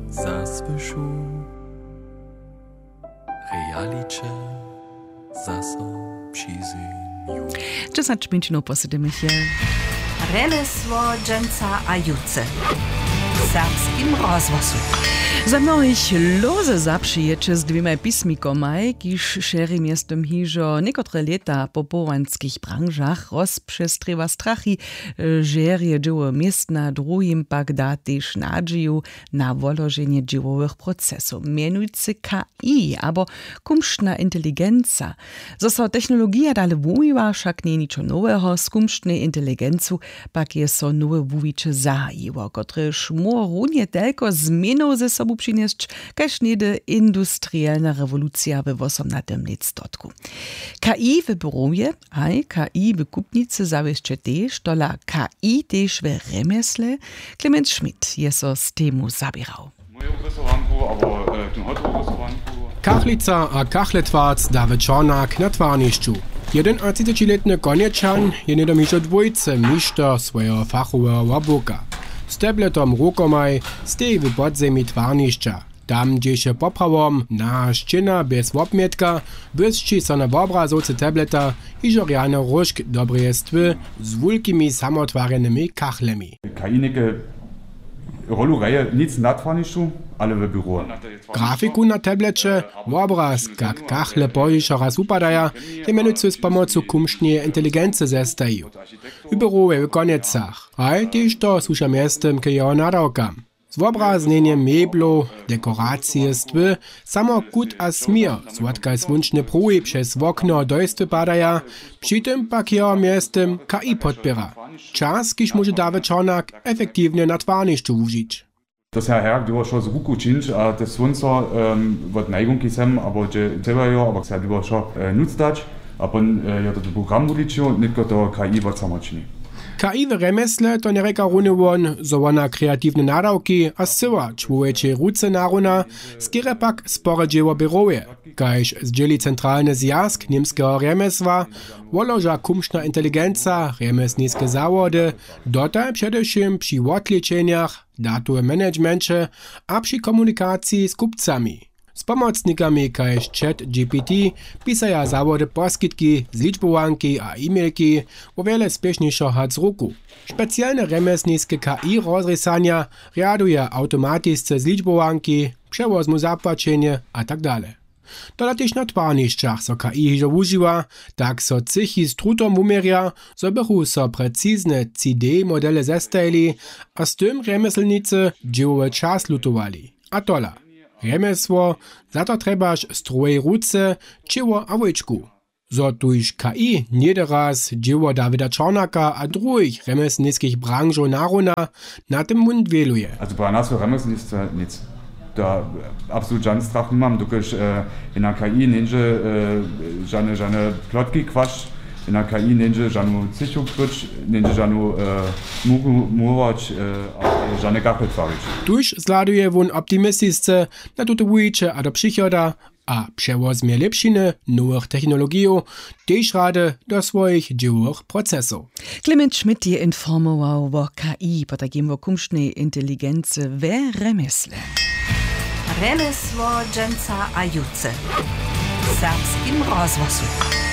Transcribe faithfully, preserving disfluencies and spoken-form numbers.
zasłyszą realicze zaso przyzyniu. Czasacz minut posydymy się. Remesło dżęca a juce. W serbskim rozwosu. Za mnohich loze zaprzyjecze z dwiema pismikomaj, kiż szery miestem hižo niekotre leta po połanskich branżach rozprzestrywa strachy, żerie dzieło miest na drugim pak datyż nadzieju na wolożenie dziełowych procesów, mianujcy K I, albo kumsztna inteligencja. Zoso technologia dale wujiwa, však nie niczo nowego, z kumsztnej inteligencu pak je so nowe wujicze zajiwo, które szmur runie tylko zmieną ze sobą przynieść, każ niede industrialna rewolucja we osiemnastym stotku. K I wyboruje, a K I w kupnicy zawieszcze też, dola K I też w remesle. Clement Schmidt je so z temu zabierał. Moje rysowanku, aber äh, tym hotru rysowanku. Kachlica a kachletwarc David Czarnak na twarniszczu. jedenadvajsetletny konieczan je niedomišo dwójce miszta swojego fachowego łabuka. Z tabletom rukomaj stej w podzemí twarnišća. Tam, gdzie się poprawom na szczyna bez obmietka, błyszczy so na obrazowce tableta i żoriane różk dobrejestwy z wielkimi samotwarnymi kachlemi. K I neke rolu reje nic na twarnišću, ale w biuro. Grafiku na tablecie, obraz, jak kachle pojišo raz upadaja, je menujcy z pomocą kumsztnej inteligencji zestají. W biuruje w koniecach, a też to służa miestem k jeho nadawkam. Z obraznieniem meblu, dekoracjestwy, samo kut a smir, słodka swunczne próby przez okno dojstwy padaja, przy tym pak jeho miestem K I podpiera. Czas, kiż może David Czarnak efektywnie na twarniszczu użyć. Das Herr Herr, die war schon so gut činč, a das Swunzer ähm, wird Neigung gesem, aber je selber ja, aber sehr lieber schon äh, nutzt das, aber äh, ja das Programm wurde und nicht gerade K I wird samočni. K I w remesle to nie reka runy won, zo ona kreatywne nadawki a syła człowiecze ruce naruna, skiery pak spore dzieło biuruje, kajż zdzieli centralny zjazd niemskiego remesła, woloża kumszna inteligencja, remesnickie zawody, dotaj przedewším przy odliczeniach, datowym managemencie a przy komunikacji z kupcami. Z pomocnikami kajż chat G P T pisaja zawody poskitki z liczbowanki a e-mailki o wiele spieszniejszo hac ruku. Specjalne remesnickie K I rozrysania riaduje automatyczne z liczbowanki, przewozmu zapłacenie a tak dalej. Dola też na twarnišćach so K I hižo užiwa, tak so cychy z trutom umeria, so bychu so precizne C D modele zestajili, a z tym remeselnicy dziełowy czas lutowali. A tola. Remesło, za to trebaš stroje ruce, čeło a wojčku. Zo tuž K I nieraz dzieło Davida Czarnaka a drugich remesnickich branżo naruna na tym mund wieluje. Also bei nas für Remeselnictwa nic. Da absolut żaden strach nie mam, dokiż äh, in der K I ninja äh, żadne, żadne plotki kwacz, in der K I ninja żadną cyciu kwacz, ninja żadną mugu murować, a żadne gachy twarzyć. Tuż zladuje won optymistyczne na tuto wujicze a do przychoda, a przewozmie lepšiny nowych technologii, też rady do swoich dziełowych procesów. Clement Schmidt je informował o K I, po takim o kumsztnej inteligencji w remesle. Remesło dżęca a juce. W serbskim rozwosu.